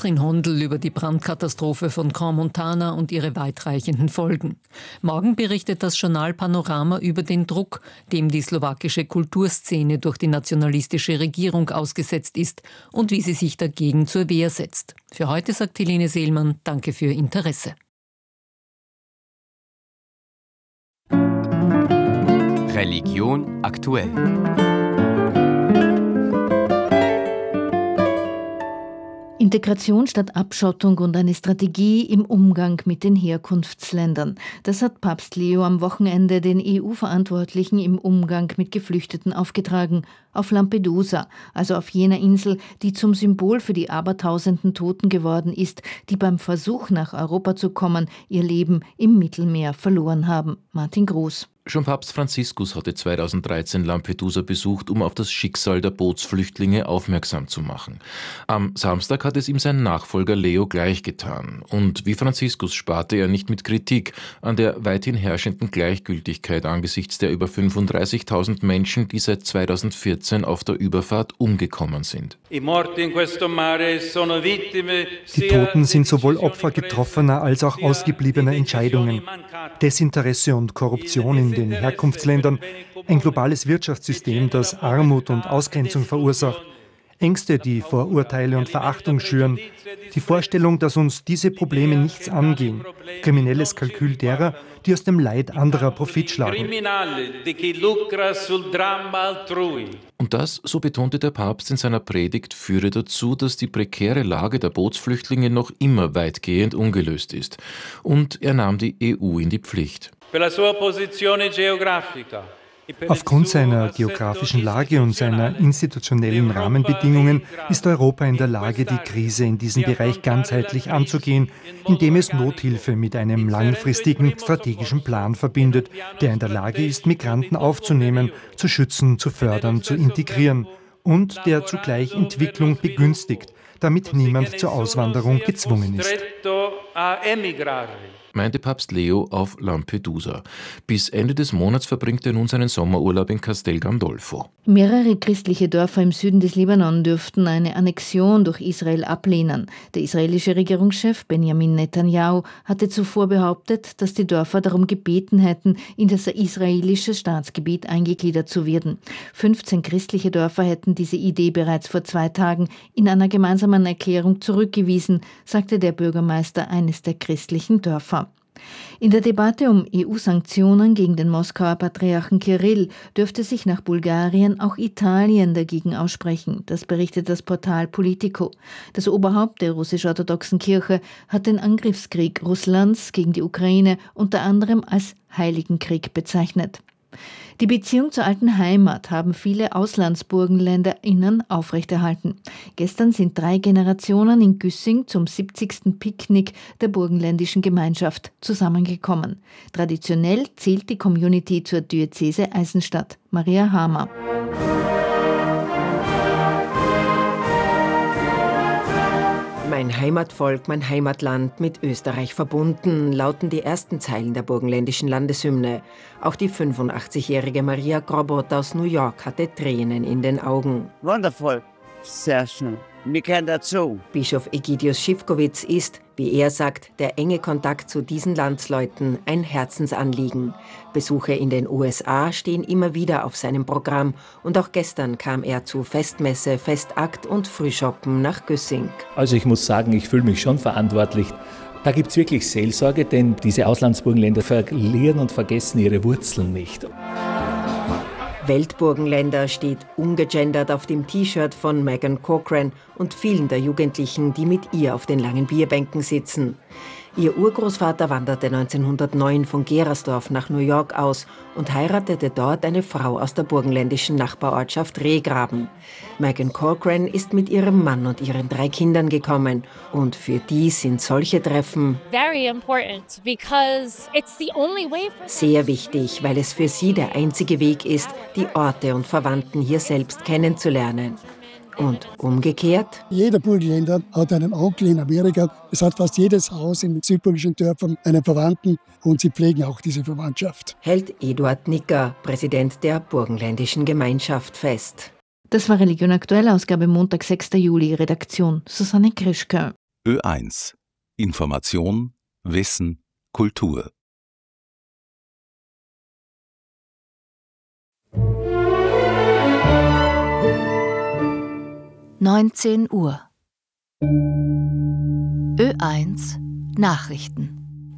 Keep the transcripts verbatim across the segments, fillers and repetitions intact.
Katrin Hondl über die Brandkatastrophe von Crans-Montana und ihre weitreichenden Folgen. Morgen berichtet das Journal Panorama über den Druck, dem die slowakische Kulturszene durch die nationalistische Regierung ausgesetzt ist und wie sie sich dagegen zur Wehr setzt. Für heute sagt Helene Seelmann, danke für Ihr Interesse. Religion aktuell. Integration statt Abschottung und eine Strategie im Umgang mit den Herkunftsländern. Das hat Papst Leo am Wochenende den E U-Verantwortlichen im Umgang mit Geflüchteten aufgetragen. Auf Lampedusa, also auf jener Insel, die zum Symbol für die abertausenden Toten geworden ist, die beim Versuch nach Europa zu kommen, ihr Leben im Mittelmeer verloren haben. Martin Groß. Schon Papst Franziskus hatte zweitausenddreizehn Lampedusa besucht, um auf das Schicksal der Bootsflüchtlinge aufmerksam zu machen. Am Samstag hat es ihm sein Nachfolger Leo gleichgetan. Und wie Franziskus sparte er nicht mit Kritik an der weithin herrschenden Gleichgültigkeit angesichts der über fünfunddreißigtausend Menschen, die seit zweitausendvierzehn auf der Überfahrt umgekommen sind. Die Toten sind sowohl Opfer getroffener als auch ausgebliebener Entscheidungen. Desinteresse und Korruption in den Herkunftsländern, ein globales Wirtschaftssystem, das Armut und Ausgrenzung verursacht, Ängste, die Vorurteile und Verachtung schüren, die Vorstellung, dass uns diese Probleme nichts angehen, kriminelles Kalkül derer, die aus dem Leid anderer Profit schlagen. Und das, so betonte der Papst in seiner Predigt, führe dazu, dass die prekäre Lage der Bootsflüchtlinge noch immer weitgehend ungelöst ist. Und er nahm die E U in die Pflicht. Aufgrund seiner geografischen Lage und seiner institutionellen Rahmenbedingungen ist Europa in der Lage, die Krise in diesem Bereich ganzheitlich anzugehen, indem es Nothilfe mit einem langfristigen strategischen Plan verbindet, der in der Lage ist, Migranten aufzunehmen, zu schützen, zu fördern, zu integrieren und der zugleich Entwicklung begünstigt, damit niemand zur Auswanderung gezwungen ist. Meinte Papst Leo auf Lampedusa. Bis Ende des Monats verbringt er nun seinen Sommerurlaub in Castel Gandolfo. Mehrere christliche Dörfer im Süden des Libanon dürften eine Annexion durch Israel ablehnen. Der israelische Regierungschef Benjamin Netanyahu hatte zuvor behauptet, dass die Dörfer darum gebeten hätten, in das israelische Staatsgebiet eingegliedert zu werden. fünfzehn christliche Dörfer hätten diese Idee bereits vor zwei Tagen in einer gemeinsamen Erklärung zurückgewiesen, sagte der Bürgermeister eines der christlichen Dörfer. In der Debatte um E U-Sanktionen gegen den Moskauer Patriarchen Kirill dürfte sich nach Bulgarien auch Italien dagegen aussprechen. Das berichtet das Portal Politico. Das Oberhaupt der russisch-orthodoxen Kirche hat den Angriffskrieg Russlands gegen die Ukraine unter anderem als Heiligen Krieg bezeichnet. Die Beziehung zur alten Heimat haben viele AuslandsburgenländerInnen aufrechterhalten. Gestern sind drei Generationen in Güssing zum siebzigsten Picknick der burgenländischen Gemeinschaft zusammengekommen. Traditionell zählt die Community zur Diözese Eisenstadt. Maria Hamer. Mein Heimatvolk, mein Heimatland, mit Österreich verbunden, lauten die ersten Zeilen der burgenländischen Landeshymne. Auch die fünfundachtzigjährige Maria Grobot aus New York hatte Tränen in den Augen. Wundervoll, sehr schön. Wir gehören dazu. Bischof Egidius Schifkowitz ist, wie er sagt, der enge Kontakt zu diesen Landsleuten ein Herzensanliegen. Besuche in den U S A stehen immer wieder auf seinem Programm und auch gestern kam er zu Festmesse, Festakt und Frühschoppen nach Güssing. Also ich muss sagen, ich fühle mich schon verantwortlich. Da gibt es wirklich Seelsorge, denn diese Auslandsburgenländer verlieren und vergessen ihre Wurzeln nicht. Weltburgenländer steht ungegendert auf dem T-Shirt von Megan Cochran und vielen der Jugendlichen, die mit ihr auf den langen Bierbänken sitzen. Ihr Urgroßvater wanderte neunzehnhundertneun von Gerersdorf nach New York aus und heiratete dort eine Frau aus der burgenländischen Nachbarortschaft Rehgraben. Megan Cochran ist mit ihrem Mann und ihren drei Kindern gekommen. Und für die sind solche Treffen sehr wichtig, weil es für sie der einzige Weg ist, die Orte und Verwandten hier selbst kennenzulernen. Und umgekehrt? Jeder Burgenländer hat einen Onkel in Amerika. Es hat fast jedes Haus in südburgenländischen Dörfern einen Verwandten und sie pflegen auch diese Verwandtschaft. Hält Eduard Nicker, Präsident der burgenländischen Gemeinschaft, fest. Das war Religion aktuell, Ausgabe Montag, sechster Juli, Redaktion Susanne Krischke. Ö eins. Information, Wissen, Kultur. neunzehn Uhr. Ö eins Nachrichten.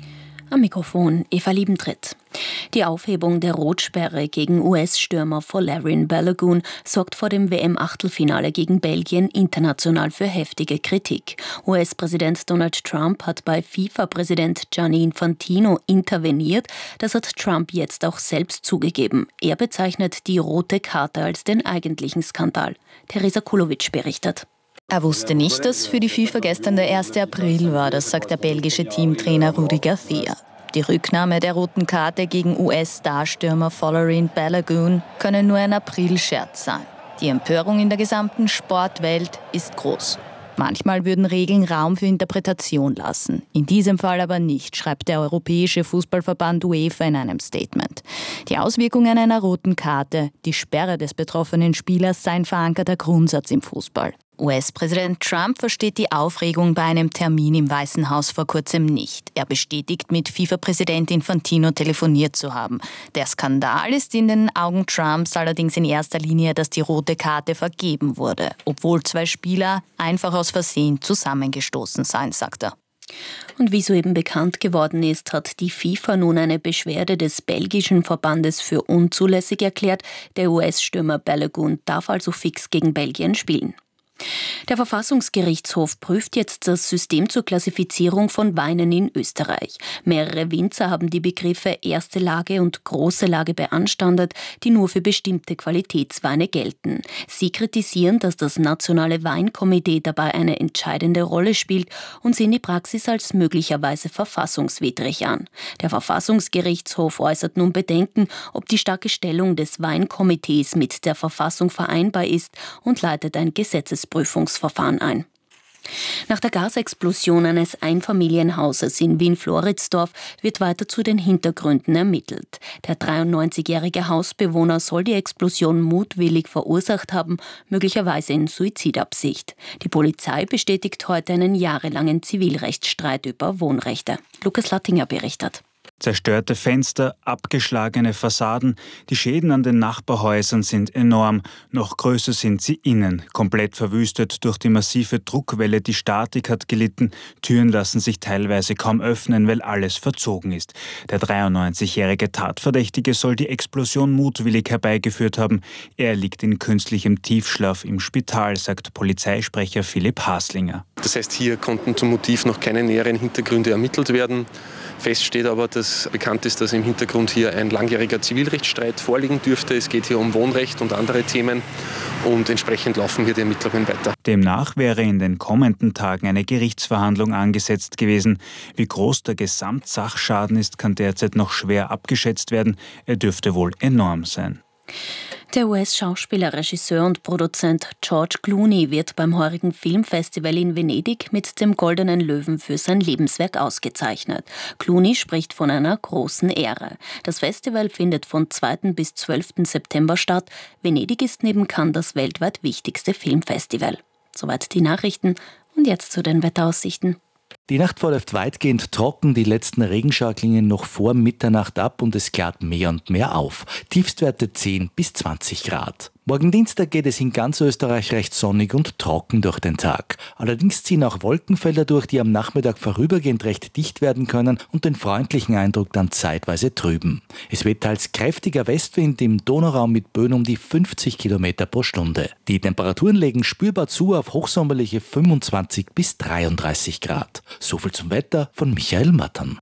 Am Mikrofon Eva Liebentritt. Die Aufhebung der Rotsperre gegen U S-Stürmer Folarin Balogun sorgt vor dem W M-Achtelfinale gegen Belgien international für heftige Kritik. U S-Präsident Donald Trump hat bei FIFA-Präsident Gianni Infantino interveniert. Das hat Trump jetzt auch selbst zugegeben. Er bezeichnet die rote Karte als den eigentlichen Skandal. Teresa Kulovic berichtet. Er wusste nicht, dass für die FIFA gestern der erste April war, das sagt der belgische Teamtrainer Rudi Garcia. Die Rücknahme der roten Karte gegen U S-Starstürmer Folarin Balogun könne nur ein Aprilscherz sein. Die Empörung in der gesamten Sportwelt ist groß. Manchmal würden Regeln Raum für Interpretation lassen. In diesem Fall aber nicht, schreibt der Europäische Fußballverband UEFA in einem Statement. Die Auswirkungen einer roten Karte, die Sperre des betroffenen Spielers, sei ein verankerter Grundsatz im Fußball. U S-Präsident Trump versteht die Aufregung bei einem Termin im Weißen Haus vor kurzem nicht. Er bestätigt, mit FIFA-Präsident Infantino telefoniert zu haben. Der Skandal ist in den Augen Trumps allerdings in erster Linie, dass die rote Karte vergeben wurde, obwohl zwei Spieler einfach aus Versehen zusammengestoßen seien, sagt er. Und wie soeben bekannt geworden ist, hat die FIFA nun eine Beschwerde des belgischen Verbandes für unzulässig erklärt. Der U S-Stürmer Balogun darf also fix gegen Belgien spielen. Der Verfassungsgerichtshof prüft jetzt das System zur Klassifizierung von Weinen in Österreich. Mehrere Winzer haben die Begriffe erste Lage und große Lage beanstandet, die nur für bestimmte Qualitätsweine gelten. Sie kritisieren, dass das Nationale Weinkomitee dabei eine entscheidende Rolle spielt und sehen die Praxis als möglicherweise verfassungswidrig an. Der Verfassungsgerichtshof äußert nun Bedenken, ob die starke Stellung des Weinkomitees mit der Verfassung vereinbar ist und leitet ein Gesetzesprüfungsverfahren ein. Nach der Gasexplosion eines Einfamilienhauses in Wien-Floridsdorf wird weiter zu den Hintergründen ermittelt. Der dreiundneunzigjährige Hausbewohner soll die Explosion mutwillig verursacht haben, möglicherweise in Suizidabsicht. Die Polizei bestätigt heute einen jahrelangen Zivilrechtsstreit über Wohnrechte. Lukas Lattinger berichtet. Zerstörte Fenster, abgeschlagene Fassaden, die Schäden an den Nachbarhäusern sind enorm. Noch größer sind sie innen, komplett verwüstet durch die massive Druckwelle. Die Statik hat gelitten, Türen lassen sich teilweise kaum öffnen, weil alles verzogen ist. Der dreiundneunzigjährige Tatverdächtige soll die Explosion mutwillig herbeigeführt haben. Er liegt in künstlichem Tiefschlaf im Spital, sagt Polizeisprecher Philipp Haslinger. Das heißt, hier konnten zum Motiv noch keine näheren Hintergründe ermittelt werden. Fest steht aber, dass bekannt ist, dass im Hintergrund hier ein langjähriger Zivilrechtsstreit vorliegen dürfte. Es geht hier um Wohnrecht und andere Themen und entsprechend laufen hier die Ermittlungen weiter. Demnach wäre in den kommenden Tagen eine Gerichtsverhandlung angesetzt gewesen. Wie groß der Gesamtsachschaden ist, kann derzeit noch schwer abgeschätzt werden. Er dürfte wohl enorm sein. Der U S-Schauspieler, Regisseur und Produzent George Clooney wird beim heurigen Filmfestival in Venedig mit dem Goldenen Löwen für sein Lebenswerk ausgezeichnet. Clooney spricht von einer großen Ehre. Das Festival findet von zweiten bis zwölften September statt. Venedig ist neben Cannes das weltweit wichtigste Filmfestival. Soweit die Nachrichten und jetzt zu den Wetteraussichten. Die Nacht verläuft weitgehend trocken, die letzten Regenschauer klingen noch vor Mitternacht ab und es klart mehr und mehr auf. Tiefstwerte zehn bis zwanzig Grad. Morgen Dienstag geht es in ganz Österreich recht sonnig und trocken durch den Tag. Allerdings ziehen auch Wolkenfelder durch, die am Nachmittag vorübergehend recht dicht werden können und den freundlichen Eindruck dann zeitweise trüben. Es weht teils kräftiger Westwind im Donauraum mit Böen um die fünfzig Kilometer pro Stunde. Die Temperaturen legen spürbar zu auf hochsommerliche fünfundzwanzig bis dreiunddreißig Grad. Soviel zum Wetter von Michael Mattern.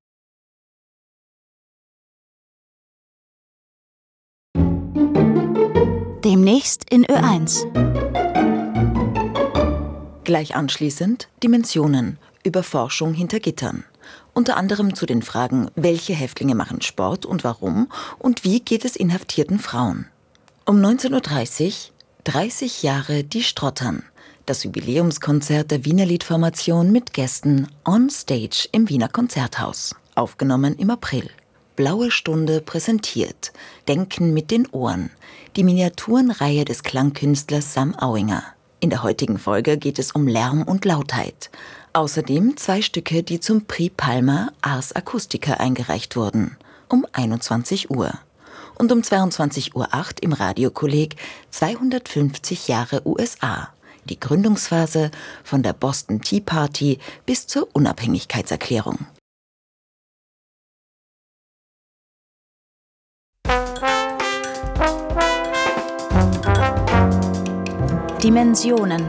Demnächst in Ö eins. Gleich anschließend Dimensionen über Forschung hinter Gittern. Unter anderem zu den Fragen, welche Häftlinge machen Sport und warum und wie geht es inhaftierten Frauen. Um neunzehn Uhr dreißig, dreißig Jahre die Strottern. Das Jubiläumskonzert der Wiener Liedformation mit Gästen on stage im Wiener Konzerthaus. Aufgenommen im April. Blaue Stunde präsentiert Denken mit den Ohren. Die Miniaturenreihe des Klangkünstlers Sam Auinger. In der heutigen Folge geht es um Lärm und Lautheit. Außerdem zwei Stücke, die zum Prix Palma Ars Acustica eingereicht wurden. Um einundzwanzig Uhr. Und um zweiundzwanzig Uhr acht im Radiokolleg zweihundertfünfzig Jahre U S A. Die Gründungsphase von der Boston Tea Party bis zur Unabhängigkeitserklärung. Dimensionen.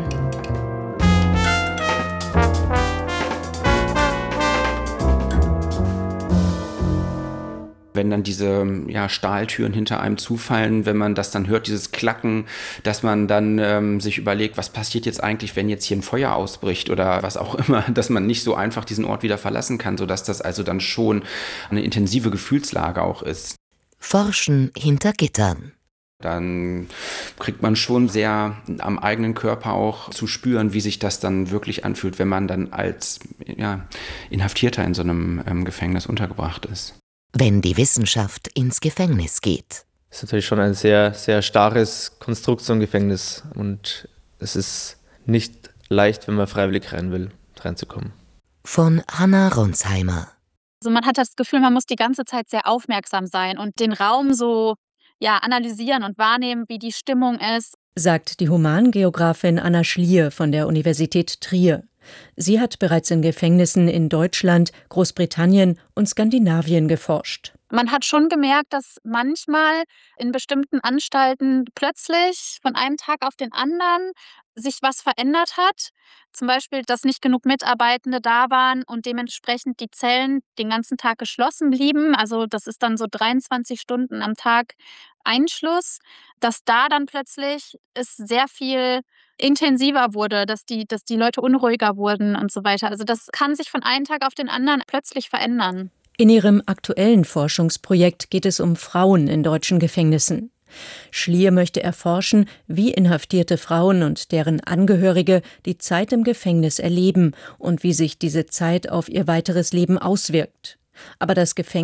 Wenn dann diese ja, Stahltüren hinter einem zufallen, wenn man das dann hört, dieses Klacken, dass man dann ähm, sich überlegt, was passiert jetzt eigentlich, wenn jetzt hier ein Feuer ausbricht oder was auch immer, dass man nicht so einfach diesen Ort wieder verlassen kann, sodass das also dann schon eine intensive Gefühlslage auch ist. Forschen hinter Gittern. Dann kriegt man schon sehr am eigenen Körper auch zu spüren, wie sich das dann wirklich anfühlt, wenn man dann als ja, Inhaftierter in so einem ähm, Gefängnis untergebracht ist. Wenn die Wissenschaft ins Gefängnis geht. Es ist natürlich schon ein sehr, sehr starres Konstrukt, so ein Gefängnis. Und es ist nicht leicht, wenn man freiwillig rein will, reinzukommen. Von Hanna Ronsheimer. Also man hat das Gefühl, man muss die ganze Zeit sehr aufmerksam sein und den Raum so ja, analysieren und wahrnehmen, wie die Stimmung ist. Sagt die Humangeografin Anna Schlier von der Universität Trier. Sie hat bereits in Gefängnissen in Deutschland, Großbritannien und Skandinavien geforscht. Man hat schon gemerkt, dass manchmal in bestimmten Anstalten plötzlich von einem Tag auf den anderen sich was verändert hat. Zum Beispiel, dass nicht genug Mitarbeitende da waren und dementsprechend die Zellen den ganzen Tag geschlossen blieben. Also das ist dann so dreiundzwanzig Stunden am Tag Einschluss. Dass da dann plötzlich es sehr viel intensiver wurde, dass die, dass die Leute unruhiger wurden und so weiter. Also das kann sich von einem Tag auf den anderen plötzlich verändern. In ihrem aktuellen Forschungsprojekt geht es um Frauen in deutschen Gefängnissen. Schlier möchte erforschen, wie inhaftierte Frauen und deren Angehörige die Zeit im Gefängnis erleben und wie sich diese Zeit auf ihr weiteres Leben auswirkt. Aber das Gefängnis